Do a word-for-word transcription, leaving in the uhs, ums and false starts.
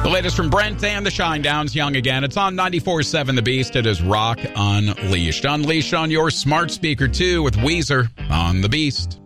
The latest from Brent and the Shinedown's Young Again. It's on ninety-four point seven The Beast. It is Rock Unleashed. Unleashed on your smart speaker, too, with Weezer on The Beast.